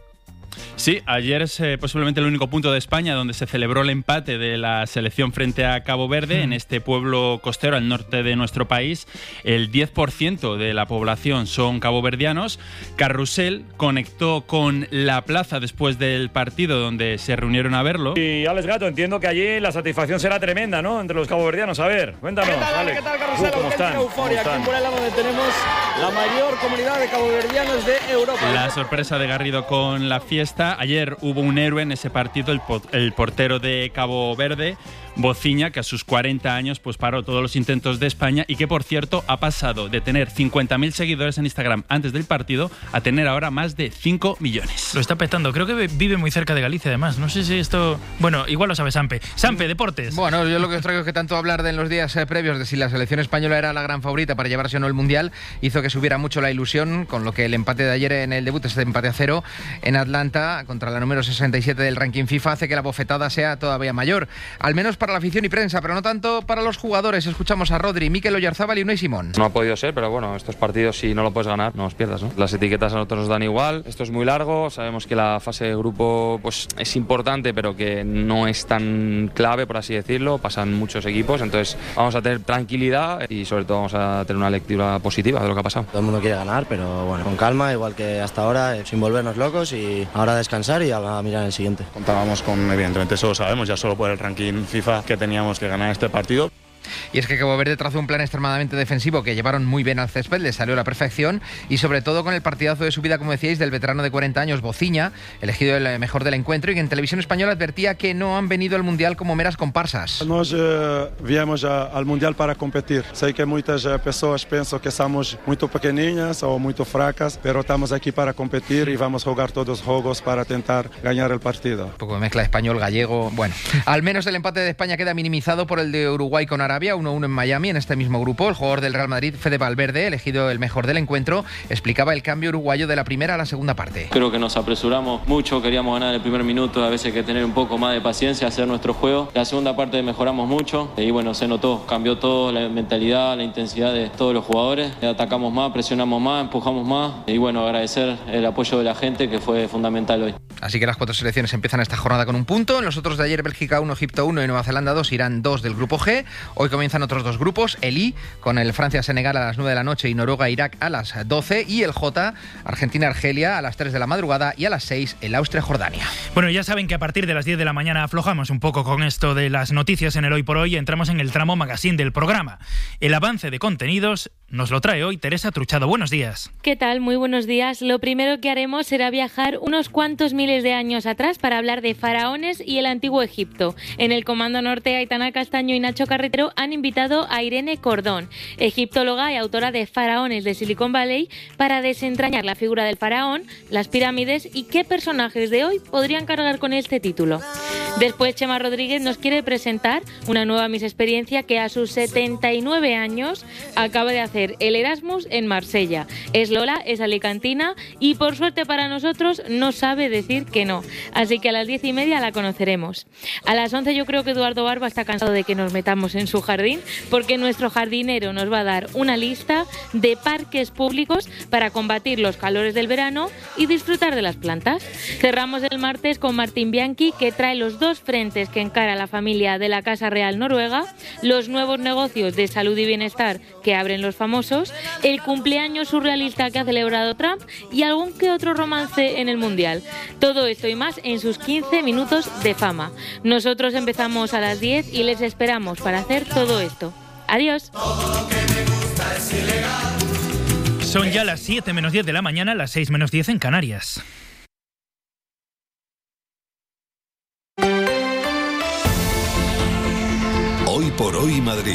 Sí, ayer es posiblemente el único punto de España donde se celebró el empate de la selección frente a Cabo Verde, en este pueblo costero al norte de nuestro país. El 10% de la población son caboverdianos. Carrusel conectó con la plaza después del partido donde se reunieron a verlo. Y Alex Gato, entiendo que allí la satisfacción será tremenda, ¿no?, entre los caboverdianos. A ver, cuéntanos, Alex. ¿Qué tal, Carrusel? ¿Cómo están? Euforia aquí en Burela, donde tenemos la mayor comunidad de caboverdianos de Europa. La sorpresa de Garrido con la fiesta. Ayer hubo un héroe en ese partido, el portero de Cabo Verde, Bociña, que a sus 40 años pues paró todos los intentos de España y que, por cierto, ha pasado de tener 50.000 seguidores en Instagram antes del partido a tener ahora más de 5 millones. Lo está petando. Creo que vive muy cerca de Galicia, además. No sé si esto... Bueno, igual lo sabe Sampe. Sampe, deportes. Bueno, yo lo que os traigo es que tanto hablar de en los días previos de si la selección española era la gran favorita para llevarse o no el Mundial hizo que subiera mucho la ilusión, con lo que el empate de ayer en el debut, este empate a 0 en Atlanta contra la número 67 del ranking FIFA, hace que la bofetada sea todavía mayor, al menos para la afición y prensa, pero no tanto para los jugadores. Escuchamos a Rodri, Mikel Oyarzábal y Unai Simón. No ha podido ser, pero bueno, estos partidos, si no lo puedes ganar, no los pierdas, ¿no? Las etiquetas a nosotros nos dan igual. Esto es muy largo, sabemos que la fase de grupo pues es importante, pero que no es tan clave, por así decirlo. Pasan muchos equipos, entonces vamos a tener tranquilidad y sobre todo vamos a tener una lectura positiva de lo que ha pasado. Todo el mundo quiere ganar, pero bueno, con calma, igual que hasta ahora, sin volvernos locos, y ahora descansar y a mirar el siguiente. Contábamos con, evidentemente, eso lo sabemos, ya solo por el ranking FIFA, que teníamos que ganar este partido. Y es que Cabo Verde trazó un plan extremadamente defensivo que llevaron muy bien al césped, le salió a la perfección, y sobre todo con el partidazo de su vida, como decíais, del veterano de 40 años, Bociña, elegido el mejor del encuentro, y que en televisión española advertía que no han venido al Mundial como meras comparsas. Nós viemos al Mundial para competir. Sei que muitas pessoas pensam que somos muito pequeninas ou muito fracas, pero estamos aquí para competir y vamos a jugar todos los juegos para intentar ganar el partido. Un poco de mezcla español-gallego. Bueno, al menos el empate de España queda minimizado por el de Uruguay con Arabia, 1-1 en Miami, en este mismo grupo. El jugador del Real Madrid, Fede Valverde, elegido el mejor del encuentro, explicaba el cambio uruguayo de la primera a la segunda parte. Creo que nos apresuramos mucho, queríamos ganar el primer minuto, a veces hay que tener un poco más de paciencia, hacer nuestro juego. La segunda parte mejoramos mucho y bueno, se notó, cambió todo, la mentalidad, la intensidad de todos los jugadores. Atacamos más, presionamos más, empujamos más y bueno, agradecer el apoyo de la gente, que fue fundamental hoy. Así que las 4 selecciones empiezan esta jornada con un punto. En los otros de ayer, Bélgica 1, Egipto 1 y Nueva Zelanda 2, Irán 2 del grupo G. Hoy comienzan otros 2 grupos, el I con el Francia-Senegal a las 9 de la noche y Noruega-Irak a las 12, y el J, Argentina-Argelia a las 3 de la madrugada, y a las 6 el Austria-Jordania. Bueno, ya saben que a partir de las 10 de la mañana aflojamos un poco con esto de las noticias en el Hoy por Hoy y entramos en el tramo magazine del programa. El avance de contenidos nos lo trae hoy Teresa Truchado. Buenos días. ¿Qué tal? Muy buenos días. Lo primero que haremos será viajar unos cuantos miles de años atrás para hablar de faraones y el antiguo Egipto. En el Comando Norte, Aitana Castaño y Nacho Carretero han invitado a Irene Cordón, egiptóloga y autora de Faraones de Silicon Valley, para desentrañar la figura del faraón, las pirámides y qué personajes de hoy podrían cargar con este título. Después, Chema Rodríguez nos quiere presentar una nueva Miss Experiencia que a sus 79 años acaba de hacer hacer el Erasmus en Marsella. Es Lola, es alicantina y por suerte para nosotros no sabe decir que no. Así que a las 10:30 la conoceremos. A las 11 yo creo que Eduardo Barba está cansado de que nos metamos en su jardín, porque nuestro jardinero nos va a dar una lista de parques públicos para combatir los calores del verano y disfrutar de las plantas. Cerramos el martes con Martín Bianchi, que trae los dos frentes que encara la familia de la Casa Real Noruega, los nuevos negocios de salud y bienestar que abren los famosos, el cumpleaños surrealista que ha celebrado Trump y algún que otro romance en el Mundial. Todo esto y más en sus 15 minutos de fama. Nosotros empezamos a las 10 y les esperamos para hacer todo esto. Adiós. Son ya las 7 menos 10 de la mañana, las 6 menos 10 en Canarias. Hoy por hoy Madrid.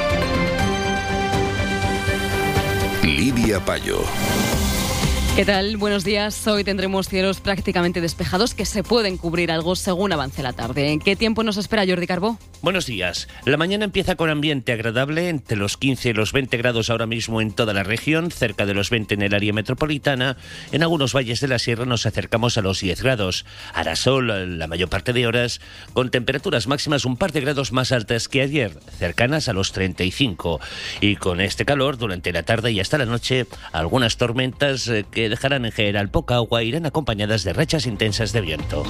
Lidia Payo. ¿Qué tal? Buenos días. Hoy tendremos cielos prácticamente despejados que se pueden cubrir algo según avance la tarde. ¿En qué tiempo nos espera Jordi Carbó? Buenos días. La mañana empieza con ambiente agradable, entre los 15 y los 20 grados ahora mismo en toda la región, cerca de los 20 en el área metropolitana. En algunos valles de la sierra nos acercamos a los 10 grados. Hará sol la mayor parte de horas, con temperaturas máximas un par de grados más altas que ayer, cercanas a los 35. Y con este calor, durante la tarde y hasta la noche, algunas tormentas que dejarán en general poca agua irán acompañadas de rachas intensas de viento.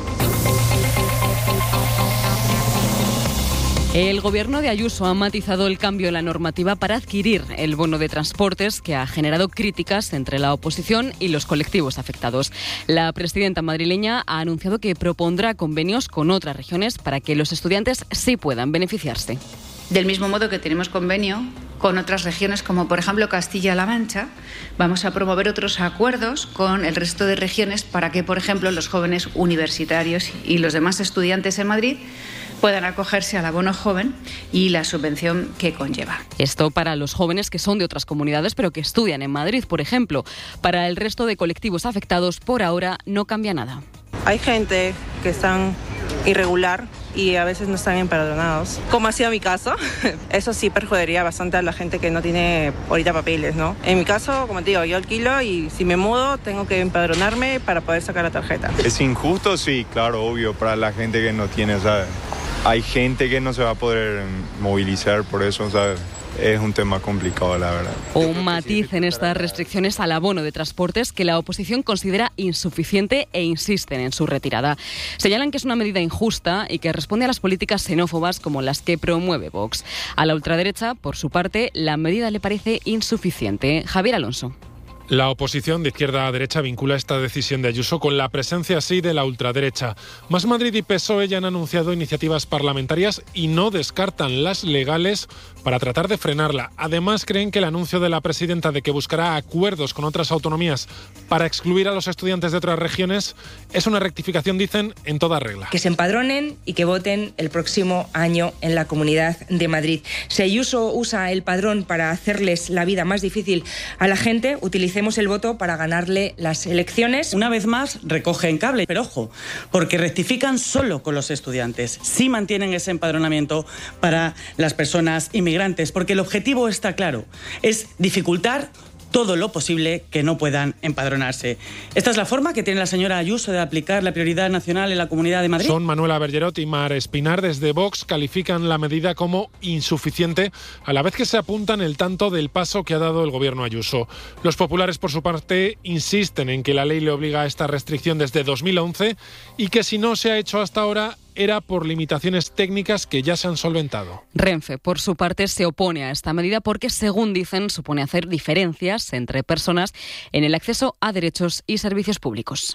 El gobierno de Ayuso ha matizado el cambio en la normativa para adquirir el bono de transportes, que ha generado críticas entre la oposición y los colectivos afectados. La presidenta madrileña ha anunciado que propondrá convenios con otras regiones para que los estudiantes sí puedan beneficiarse. Del mismo modo que tenemos convenio con otras regiones, como por ejemplo Castilla-La Mancha, vamos a promover otros acuerdos con el resto de regiones para que, por ejemplo, los jóvenes universitarios y los demás estudiantes en Madrid puedan acogerse al abono joven y la subvención que conlleva. Esto para los jóvenes que son de otras comunidades pero que estudian en Madrid, por ejemplo. Para el resto de colectivos afectados, por ahora no cambia nada. Hay gente que están irregular y a veces no están empadronados, como ha sido mi caso. Eso sí perjudicaría bastante a la gente que no tiene ahorita papeles, ¿no? En mi caso, como te digo, yo alquilo y si me mudo tengo que empadronarme para poder sacar la tarjeta. ¿Es injusto? Sí, claro, obvio, para la gente que no tiene, ¿sabes? Hay gente que no se va a poder movilizar por eso, ¿sabes? Es un tema complicado, la verdad. Un matiz en estas restricciones al abono de transportes que la oposición considera insuficiente e insisten en su retirada. Señalan que es una medida injusta y que responde a las políticas xenófobas como las que promueve Vox. A la ultraderecha, por su parte, la medida le parece insuficiente. Javier Alonso. La oposición de izquierda a derecha vincula esta decisión de Ayuso con la presencia así de la ultraderecha. Más Madrid y PSOE ya han anunciado iniciativas parlamentarias y no descartan las legales para tratar de frenarla. Además, creen que el anuncio de la presidenta de que buscará acuerdos con otras autonomías para excluir a los estudiantes de otras regiones es una rectificación, dicen, en toda regla. Que se empadronen y que voten el próximo año en la Comunidad de Madrid. Si Ayuso usa el padrón para hacerles la vida más difícil a la gente, utilicemos el voto para ganarle las elecciones. Una vez más recogen cable, pero ojo, porque rectifican solo con los estudiantes. Sí mantienen ese empadronamiento para las personas inmigrantes, porque el objetivo está claro, es dificultar todo lo posible que no puedan empadronarse. Esta es la forma que tiene la señora Ayuso de aplicar la prioridad nacional en la Comunidad de Madrid. Son Manuela Bergerot y Mar Espinar desde Vox califican la medida como insuficiente, a la vez que se apuntan el tanto del paso que ha dado el gobierno Ayuso. Los populares, por su parte, insisten en que la ley le obliga a esta restricción desde 2011 y que si no se ha hecho hasta ahora era por limitaciones técnicas que ya se han solventado. Renfe, por su parte, se opone a esta medida porque, según dicen, supone hacer diferencias entre personas en el acceso a derechos y servicios públicos.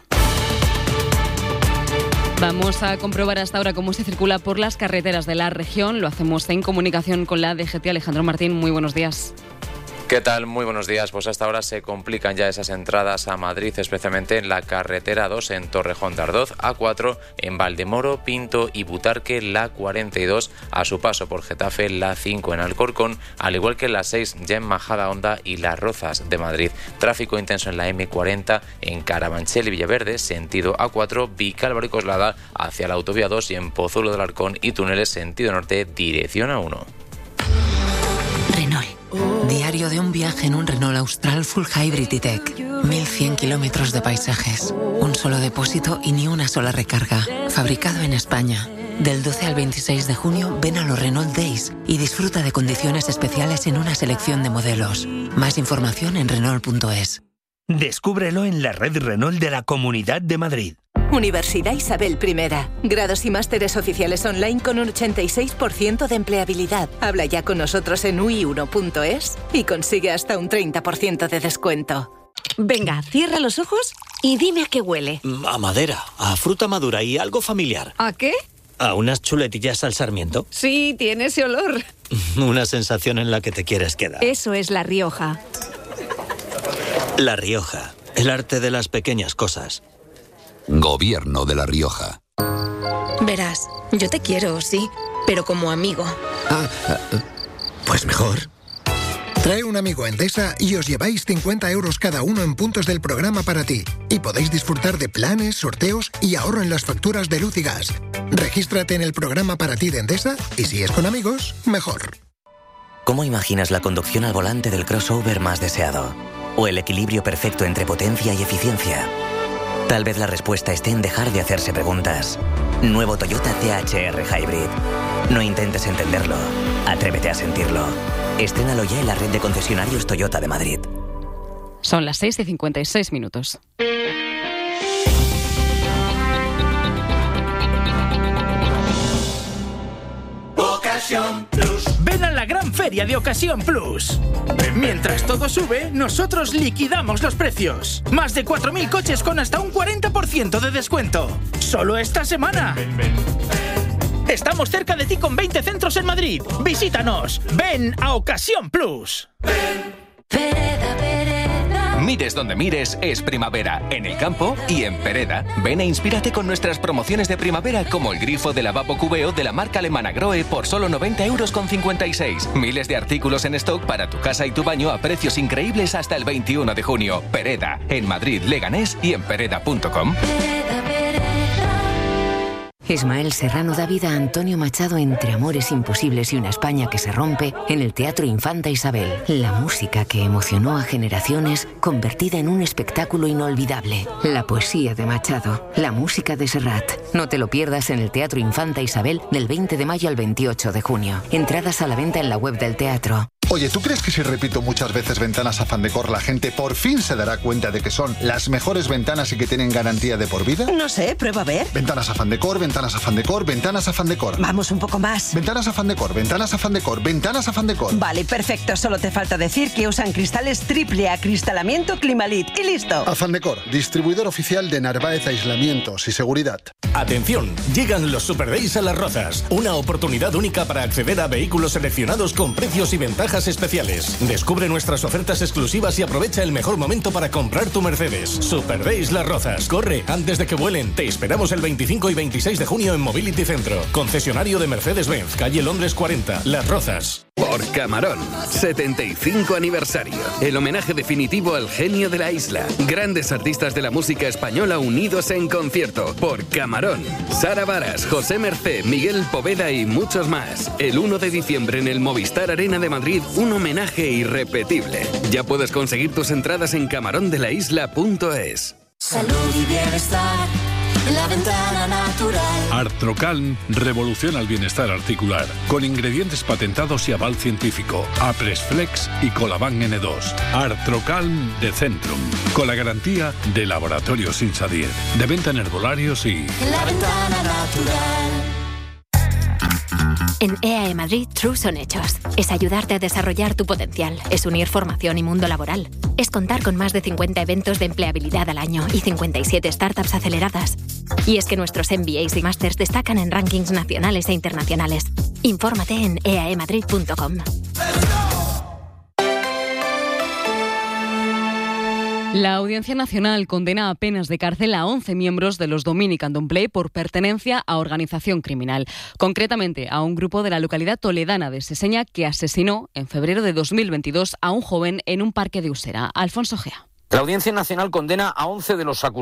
Vamos a comprobar hasta ahora cómo se circula por las carreteras de la región. Lo hacemos en comunicación con la DGT. Alejandro Martín, muy buenos días. ¿Qué tal? Muy buenos días. Pues hasta ahora se complican ya esas entradas a Madrid, especialmente en la carretera 2 en Torrejón de Ardoz, A4 en Valdemoro, Pinto y Butarque, la 42 a su paso por Getafe, la 5 en Alcorcón, al igual que la 6 ya en Majadahonda y Las Rozas de Madrid. Tráfico intenso en la M40 en Carabanchel y Villaverde, sentido A4, Vicálvaro y Coslada hacia la autovía 2 y en Pozuelo del Arcón y túneles sentido norte, dirección A1. Renault. Diario de un viaje en un Renault Austral Full Hybrid E-Tech. 1100 kilómetros de paisajes. Un solo depósito y ni una sola recarga. Fabricado en España. Del 12 al 26 de junio ven a los Renault Days y disfruta de condiciones especiales en una selección de modelos. Más información en Renault.es. Descúbrelo en la red Renault de la Comunidad de Madrid. Universidad Isabel I. Grados y másteres oficiales online con un 86% de empleabilidad. Habla ya con nosotros en ui1.es y consigue hasta un 30% de descuento. Venga, cierra los ojos y dime a qué huele. A madera, a fruta madura y algo familiar. ¿A qué? ¿A unas chuletillas al sarmiento? Sí, tiene ese olor. Una sensación en la que te quieres quedar. Eso es La Rioja. La Rioja, el arte de las pequeñas cosas. Gobierno de La Rioja. Verás, yo te quiero, sí, pero como amigo. Pues mejor. Trae un amigo a Endesa y os lleváis 50 euros cada uno en puntos del programa para ti. Y podéis disfrutar de planes, sorteos y ahorro en las facturas de luz y gas. Regístrate en el programa para ti de Endesa y si es con amigos, mejor. ¿Cómo imaginas la conducción al volante del crossover más deseado? ¿O el equilibrio perfecto entre potencia y eficiencia? Tal vez la respuesta esté en dejar de hacerse preguntas. Nuevo Toyota CHR Hybrid. No intentes entenderlo. Atrévete a sentirlo. Estrénalo ya en la red de concesionarios Toyota de Madrid. Son las 6:56. Ocasión Plus. Ven a la gran feria de Ocasión Plus. Mientras todo sube, nosotros liquidamos los precios. Más de 4.000 coches con hasta un 40% de descuento. Solo esta semana. Estamos cerca de ti con 20 centros en Madrid. Visítanos. Ven a Ocasión Plus. Mires donde mires, es primavera, en el campo y en Pereda. Ven e inspírate con nuestras promociones de primavera, como el grifo de lavabo Cubeo de la marca alemana Grohe por solo 90,56 €. Miles de artículos en stock para tu casa y tu baño a precios increíbles hasta el 21 de junio. Pereda, en Madrid, Leganés y en pereda.com. Ismael Serrano da vida a Antonio Machado entre amores imposibles y una España que se rompe en el Teatro Infanta Isabel. La música que emocionó a generaciones convertida en un espectáculo inolvidable. La poesía de Machado, la música de Serrat. No te lo pierdas en el Teatro Infanta Isabel del 20 de mayo al 28 de junio. Entradas a la venta en la web del teatro. Oye, ¿tú crees que si repito muchas veces Ventanas Afán Decor, la gente por fin se dará cuenta de que son las mejores ventanas y que tienen garantía de por vida? No sé, prueba a ver. Ventanas Afán Decor, Ventanas Afán Decor, Ventanas Afán Decor. Vamos un poco más. Ventanas Afán Decor, Ventanas Afán Decor, Ventanas Afán Decor. Vale, perfecto. Solo te falta decir que usan cristales triple acristalamiento Climalit y listo. Afán Decor, distribuidor oficial de Narváez Aislamientos y Seguridad. Atención, llegan los Super Days a Las Rozas. Una oportunidad única para acceder a vehículos seleccionados con precios y ventajas especiales. Descubre nuestras ofertas exclusivas y aprovecha el mejor momento para comprar tu Mercedes. Super Days Las Rozas. Corre antes de que vuelen. Te esperamos el 25 y 26 de junio en Mobility Centro. Concesionario de Mercedes-Benz, calle Londres 40, Las Rozas. Por Camarón, 75 aniversario. El homenaje definitivo al genio de la isla. Grandes artistas de la música española unidos en concierto. Por Camarón. Sara Varas, José Mercé, Miguel Poveda y muchos más. El 1 de diciembre en el Movistar Arena de Madrid, un homenaje irrepetible. Ya puedes conseguir tus entradas en camarondelisla.es. Salud y bienestar. La Ventana Natural. Artrocalm revoluciona el bienestar articular con ingredientes patentados y aval científico. Apresflex y Colaban N2. Artrocalm de Centrum, con la garantía de Laboratorios Insadiet, de venta en herbolarios y... La Ventana Natural. En EAE Madrid, True son hechos. Es ayudarte a desarrollar tu potencial. Es unir formación y mundo laboral. Es contar con más de 50 eventos de empleabilidad al año y 57 startups aceleradas. Y es que nuestros MBAs y másters destacan en rankings nacionales e internacionales. Infórmate en eaemadrid.com. La Audiencia Nacional condena a penas de cárcel a 11 miembros de los Dominican Don't Play por pertenencia a organización criminal. Concretamente, a un grupo de la localidad toledana de Seseña que asesinó en febrero de 2022 a un joven en un parque de Usera. Alfonso Gea. La Audiencia Nacional condena a 11 de los acusados